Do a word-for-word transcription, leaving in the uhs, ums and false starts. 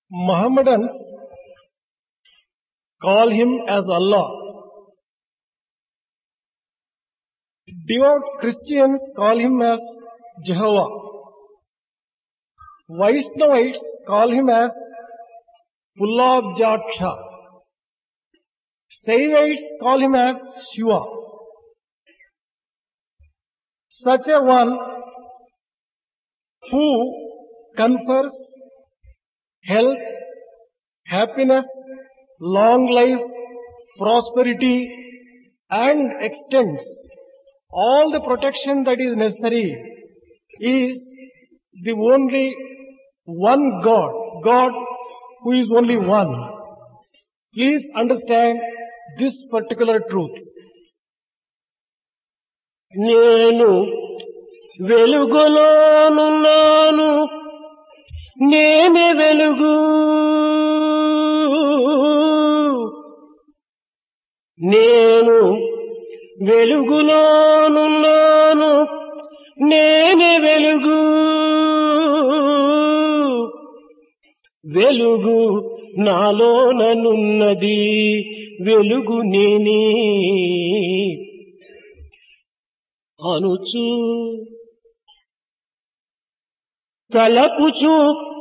Mohammedans call him as Allah. Devout Christians call him as Jehovah. Vaishnavites call him as Pullabjaksha. Saivites call him as Shiva. Such a one who confers health, happiness, long life, prosperity, and extends all the protection that is necessary is the only one God, God who is only one. Please understand this particular truth. నేను వెలుగులోనున్నాను, నేనే వెలుగు. నేను వెలుగులోనున్నాను, నేనే వెలుగు. వెలుగు నాలోననున్నది, వెలుగు నేనే అనుచు తలపుచు